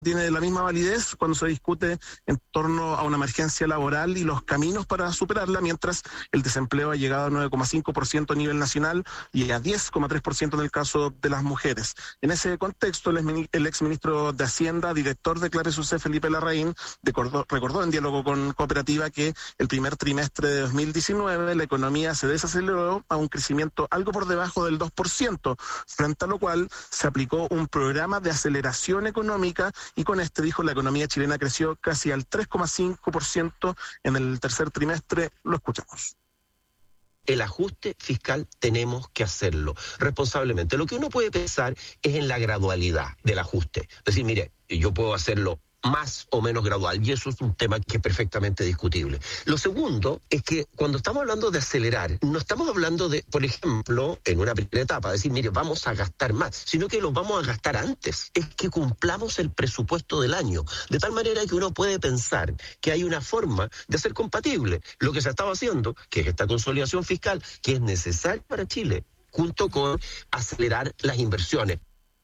tiene la misma validez cuando se discute en torno a una emergencia laboral y los caminos para superarla, mientras el desempleo ha llegado a 9,5% a nivel nacional y a 10,3% en el caso de las mujeres. En ese contexto, el exministro de Hacienda, director de Claves UC, Felipe Larraín, recordó en diálogo con Cooperativa que el primer trimestre de 2019 la economía se desaceleró a un crecimiento algo por debajo del 2%, frente a lo cual se aplicó un programa de aceleración económica y con este, dijo, la economía chilena creció casi al 3,5% en el tercer trimestre. Lo escuchamos. El ajuste fiscal tenemos que hacerlo responsablemente. Lo que uno puede pensar es en la gradualidad del ajuste. Es decir, mire, yo puedo hacerlo más o menos gradual, y eso es un tema que es perfectamente discutible. Lo segundo es que cuando estamos hablando de acelerar, no estamos hablando de, por ejemplo, en una primera etapa, decir, mire, vamos a gastar más, sino que lo vamos a gastar antes. Es que cumplamos el presupuesto del año, de tal manera que uno puede pensar que hay una forma de hacer compatible lo que se estaba haciendo, que es esta consolidación fiscal, que es necesaria para Chile, junto con acelerar las inversiones.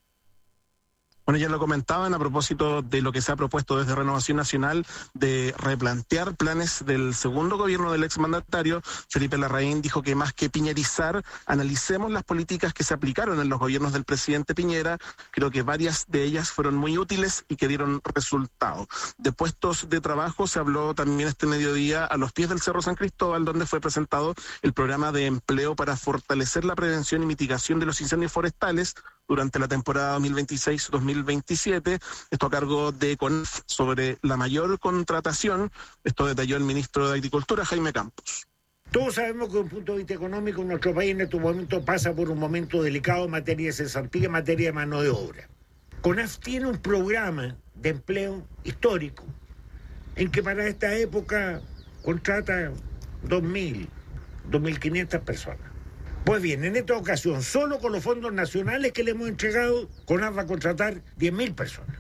Bueno, ya lo comentaban a propósito de lo que se ha propuesto desde Renovación Nacional de replantear planes del segundo gobierno del exmandatario. Felipe Larraín dijo que más que piñerizar, analicemos las políticas que se aplicaron en los gobiernos del presidente Piñera. Creo que varias de ellas fueron muy útiles y que dieron resultado. De puestos de trabajo se habló también este mediodía a los pies del Cerro San Cristóbal, donde fue presentado el programa de empleo para fortalecer la prevención y mitigación de los incendios forestales durante la temporada 2026-2027, esto a cargo de CONAF, sobre la mayor contratación. Esto detalló el ministro de Agricultura, Jaime Campos. Todos sabemos que desde un punto de vista económico nuestro país en estos momentos pasa por un momento delicado en materia de cesantía, en materia de mano de obra. CONAF tiene un programa de empleo histórico en que para esta época contrata 2.000, 2.500 personas. Pues bien, en esta ocasión, solo con los fondos nacionales que le hemos entregado, CONAF va a contratar 10.000 personas.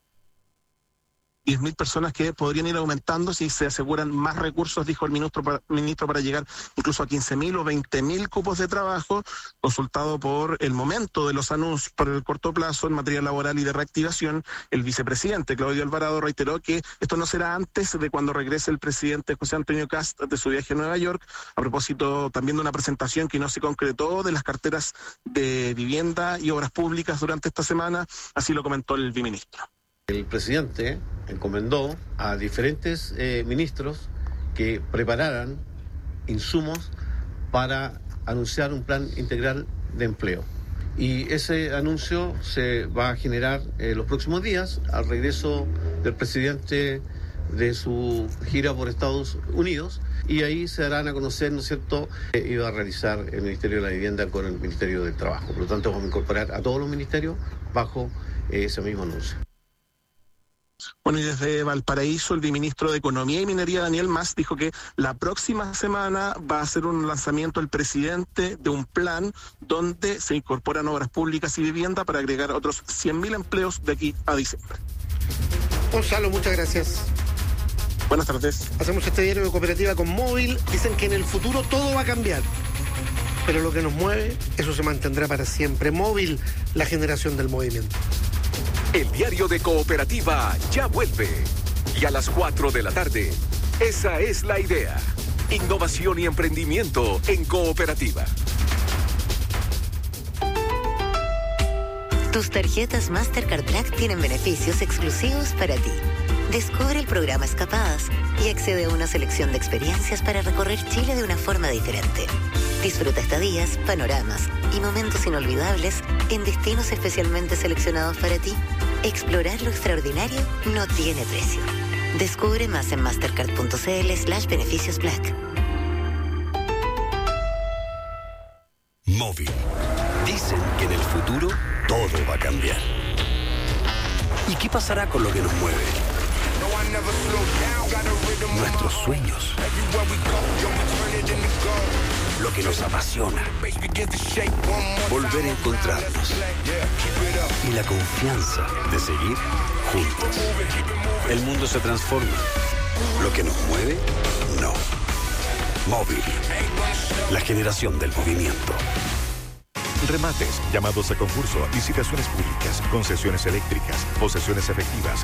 10.000 personas que podrían ir aumentando si se aseguran más recursos, dijo el ministro, para llegar incluso a 15.000 o 20.000 cupos de trabajo. Consultado por el momento de los anuncios para el corto plazo en materia laboral y de reactivación, el vicepresidente Claudio Alvarado reiteró que esto no será antes de cuando regrese el presidente José Antonio Kast de su viaje a Nueva York, a propósito también de una presentación que no se concretó de las carteras de vivienda y obras públicas durante esta semana. Así lo comentó el viceministro. El presidente encomendó a diferentes ministros que prepararan insumos para anunciar un plan integral de empleo. Y ese anuncio se va a generar los próximos días al regreso del presidente de su gira por Estados Unidos, y ahí se darán a conocer, ¿no es cierto?, iba a realizar el Ministerio de la Vivienda con el Ministerio del Trabajo. Por lo tanto, vamos a incorporar a todos los ministerios bajo ese mismo anuncio. Bueno, y desde Valparaíso, el viceministro de Economía y Minería, Daniel Mas, dijo que la próxima semana va a hacer un lanzamiento el presidente de un plan donde se incorporan obras públicas y vivienda para agregar otros 100.000 empleos de aquí a diciembre. Gonzalo, muchas gracias. Buenas tardes. Hacemos este diario de Cooperativa con Móvil. Dicen que en el futuro todo va a cambiar, pero lo que nos mueve, eso se mantendrá para siempre. Móvil, la generación del movimiento. El diario de Cooperativa ya vuelve. Y a las 4 de la tarde, esa es la idea. Innovación y emprendimiento en Cooperativa. Tus tarjetas Mastercard Black tienen beneficios exclusivos para ti. Descubre el programa Escapadas y accede a una selección de experiencias para recorrer Chile de una forma diferente. Disfruta estadías, panoramas y momentos inolvidables en destinos especialmente seleccionados para ti. Explorar lo extraordinario no tiene precio. Descubre más en mastercard.cl/beneficios Black. Móvil. Dicen que en el futuro todo va a cambiar. ¿Y qué pasará con lo que nos mueve? Nuestros sueños. Lo que nos apasiona. Volver a encontrarnos. Y la confianza de seguir juntos. El mundo se transforma. Lo que nos mueve, no. Móvil. La generación del movimiento. Remates, llamados a concurso, licitaciones públicas, concesiones eléctricas, posesiones efectivas,